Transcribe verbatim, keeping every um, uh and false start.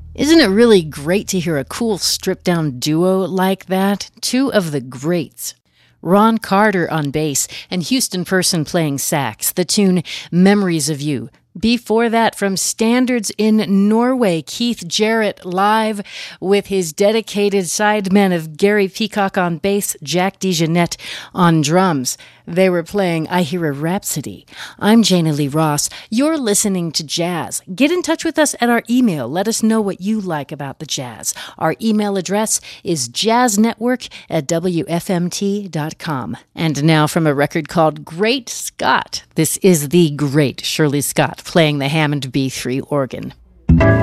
Isn't it really great to hear a cool stripped-down duo like that? Two of the greats. Ron Carter on bass and Houston Person playing sax, the tune Memories of You. Before that, from Standards in Norway, Keith Jarrett live with his dedicated sidemen of Gary Peacock on bass, Jack DeJohnette on drums. They were playing I Hear a Rhapsody. I'm Jana Lee Ross. You're listening to Jazz. Get in touch with us at our email. Let us know what you like about the jazz. Our email address is jazznetwork at w f m t dot com. And now from a record called Great Scott, this is the great Shirley Scott playing the Hammond B three organ.